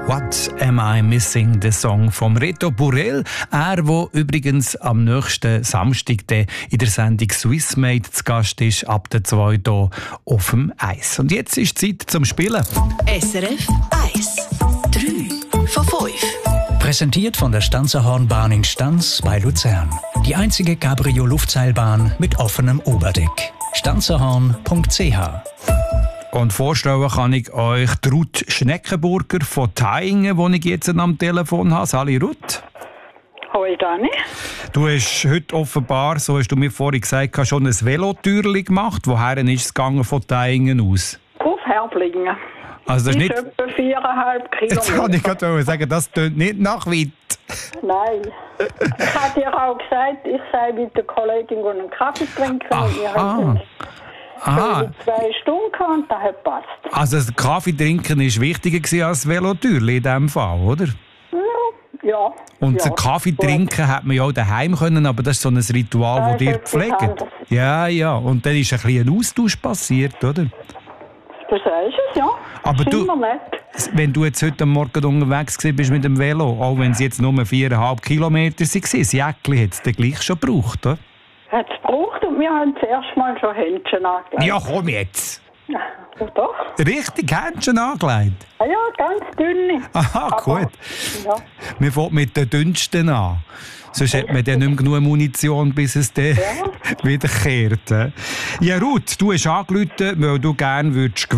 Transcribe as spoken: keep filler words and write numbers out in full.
What Am I Missing? Der Song vom Reto Burrell. Er, der übrigens am nächsten Samstag in der Sendung Swissmade zu Gast ist, ab der zwei hier auf dem Eis. Und jetzt ist Zeit zum Spielen. S R F eins. drei von fünf. Präsentiert von der Stanzerhornbahn in Stanz bei Luzern. Die einzige Cabrio-Luftseilbahn mit offenem Oberdeck. stanzerhorn punkt c h. Und vorstellen kann ich euch Ruth Schneckenburger von Thaingen, die ich jetzt am Telefon habe. Sali Ruth. Hoi Dani. Du hast heute offenbar, so hast du mir vorhin gesagt, schon ein Velotürli gemacht. Woher ist es gegangen von Thaingen aus? Auf Herblingen. Also das ist, ist nicht... etwa viereinhalb Kilometer. Jetzt kann ich gerade sagen, das tönt nicht nach weit. Nein. Ich habe dir auch gesagt, ich sei mit der Kollegin einen Kaffee trinken. Aha. Und wir haben Aha. zwei Stunden gehabt und das hat gepasst. Also das Kaffee trinken war wichtiger als das Velotürli in diesem Fall, oder? Ja. ja. Und ja. den Kaffee trinken hat man ja auch daheim können, aber das ist so ein Ritual, das ihr pflegt. Ja, ja. Und dann ist ein bisschen ein Austausch passiert, oder? Du sagst es, ja. Aber du, nett. wenn du jetzt heute Morgen unterwegs bist mit dem Velo, auch wenn es jetzt nur viereinhalb Kilometer waren, das Jäckchen hat es dann gleich schon gebraucht, oder? Hat es gebraucht und wir haben zuerst mal schon Händchen angelegt. Ja, komm jetzt! Ja, doch. Richtig Händchen angelegt? Ah ja, ganz dünne. Aha, Aber, gut. Ja. Wir fangen mit den dünnsten an. Sonst hat man dann nicht mehr genug Munition, bis es dann Ja. wiederkehrt. Ja, Ruth, du hast angerufen, weil du gerne würdest